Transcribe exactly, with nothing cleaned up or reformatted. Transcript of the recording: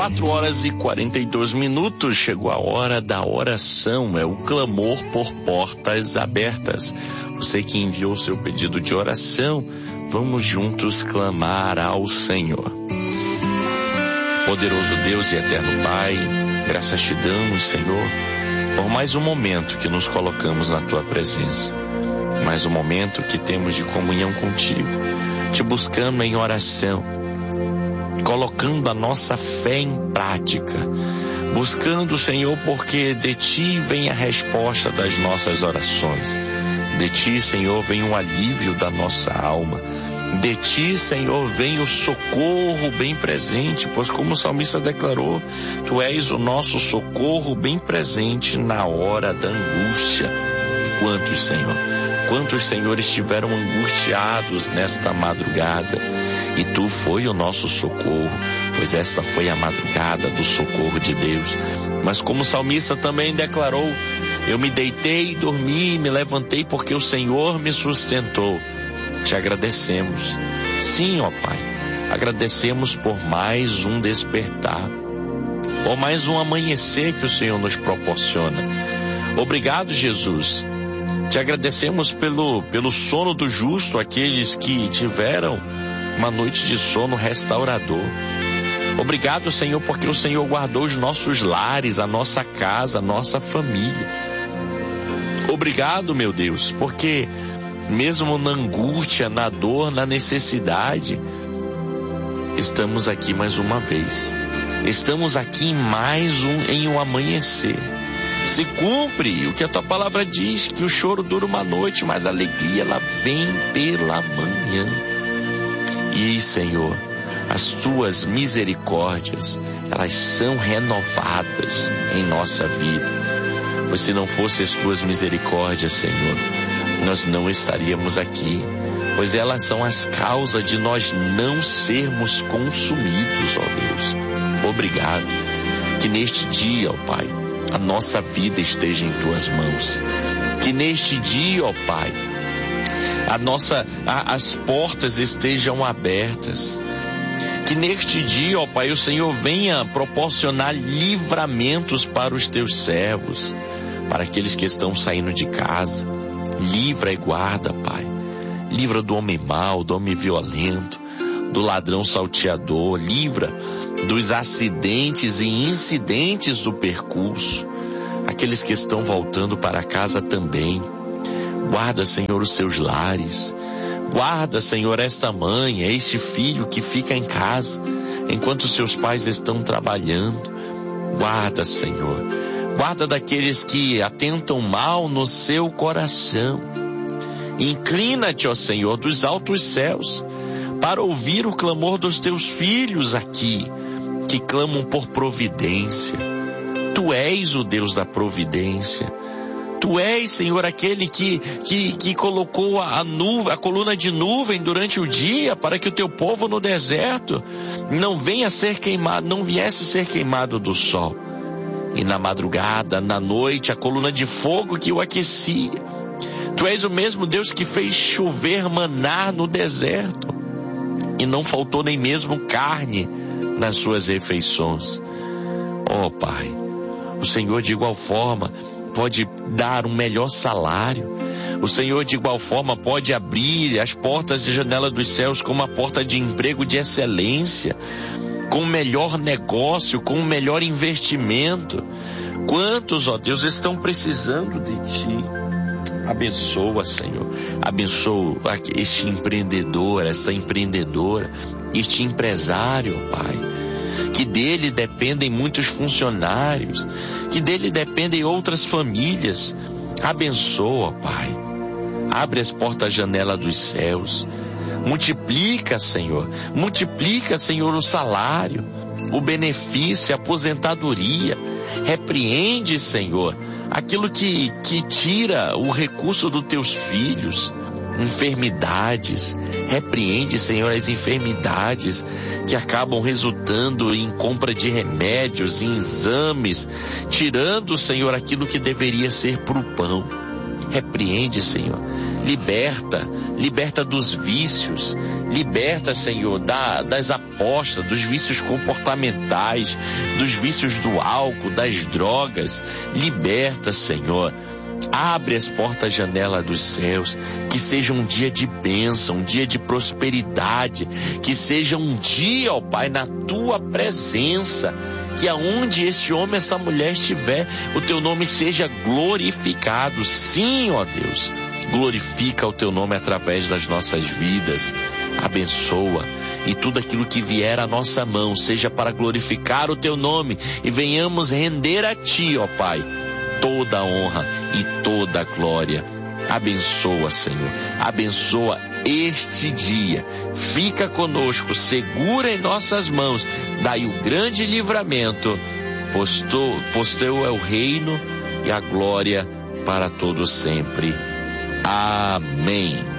quatro horas e quarenta e dois minutos, chegou a hora da oração, é o clamor por portas abertas. Você que enviou seu pedido de oração, vamos juntos clamar ao Senhor. Poderoso Deus e eterno Pai, graças te damos, Senhor, por mais um momento que nos colocamos na tua presença, mais um momento que temos de comunhão contigo, te buscando em oração, colocando a nossa fé em prática, buscando, Senhor, porque de Ti vem a resposta das nossas orações. De Ti, Senhor, vem o alívio da nossa alma. De Ti, Senhor, vem o socorro bem presente, pois como o salmista declarou, Tu és o nosso socorro bem presente na hora da angústia. Quantos, Senhor, quantos, Senhor, estiveram angustiados nesta madrugada, e Tu foi o nosso socorro, pois esta foi a madrugada do socorro de Deus. Mas como o salmista também declarou, eu me deitei, dormi e me levantei porque o Senhor me sustentou. Te agradecemos. Sim, ó Pai, agradecemos por mais um despertar, por mais um amanhecer que o Senhor nos proporciona. Obrigado, Jesus. Te agradecemos pelo, pelo sono do justo, aqueles que tiveram uma noite de sono restaurador. Obrigado, Senhor, porque o Senhor guardou os nossos lares, a nossa casa, a nossa família. Obrigado, meu Deus, porque mesmo na angústia, na dor, na necessidade, estamos aqui mais uma vez. Estamos aqui em mais um, em um amanhecer. Se cumpre o que a Tua palavra diz, que o choro dura uma noite, mas a alegria ela vem pela manhã. E, Senhor, as Tuas misericórdias, elas são renovadas em nossa vida. Pois se não fossem as Tuas misericórdias, Senhor, nós não estaríamos aqui, pois elas são as causas de nós não sermos consumidos, ó Deus. Obrigado. Que neste dia, ó Pai, a nossa vida esteja em Tuas mãos. Que neste dia, ó Pai, a nossa, a, as portas estejam abertas. Que neste dia, ó Pai, o Senhor venha proporcionar livramentos para os Teus servos, para aqueles que estão saindo de casa. Livra e guarda, Pai. Livra do homem mau, do homem violento, do ladrão salteador. Livra dos acidentes e incidentes do percurso. Aqueles que estão voltando para casa também. Guarda, Senhor, os seus lares. Guarda, Senhor, esta mãe, este filho que fica em casa enquanto seus pais estão trabalhando. Guarda, Senhor. Guarda daqueles que atentam mal no seu coração. Inclina-te, ó Senhor, dos altos céus, para ouvir o clamor dos Teus filhos aqui, que clamam por providência. Tu és o Deus da providência. Tu és, Senhor, aquele que, que, que colocou a, nuvem, a coluna de nuvem durante o dia para que o Teu povo no deserto não venha ser queimado, não viesse ser queimado do sol. E na madrugada, na noite, a coluna de fogo que o aquecia. Tu és o mesmo Deus que fez chover maná no deserto. E não faltou nem mesmo carne nas suas refeições. Ó Pai, o Senhor de igual forma pode dar um melhor salário. O Senhor de igual forma pode abrir as portas e janelas dos céus como uma porta de emprego de excelência, com o melhor negócio, com o melhor investimento. Quantos, ó Deus, estão precisando de Ti? Abençoa, Senhor. Abençoa este empreendedor, essa empreendedora, este empresário, Pai. Que dele dependem muitos funcionários, que dele dependem outras famílias. Abençoa, Pai. Abre as portas-janela dos céus. Multiplica, Senhor. Multiplica, Senhor, o salário, o benefício, a aposentadoria. Repreende, Senhor, aquilo que, que tira o recurso dos Teus filhos. Enfermidades. Repreende, Senhor, as enfermidades que acabam resultando em compra de remédios, em exames, tirando, Senhor, aquilo que deveria ser para o pão. Repreende, Senhor. Liberta, liberta dos vícios. Liberta, Senhor, da, das apostas, dos vícios comportamentais, dos vícios do álcool, das drogas. Liberta, Senhor. Abre as portas, janela dos céus, que seja um dia de bênção, um dia de prosperidade, que seja um dia, ó Pai, na tua presença, que aonde esse homem, essa mulher estiver, o teu nome seja glorificado. Sim, ó Deus, glorifica o teu nome através das nossas vidas. Abençoa, e tudo aquilo que vier à nossa mão seja para glorificar o teu nome, e venhamos render a ti, ó Pai, toda a honra e toda a glória. Abençoa, Senhor, abençoa este dia, fica conosco, segura em nossas mãos, dai o grande livramento, pois, tu, pois teu é o reino e a glória para todos sempre. Amém.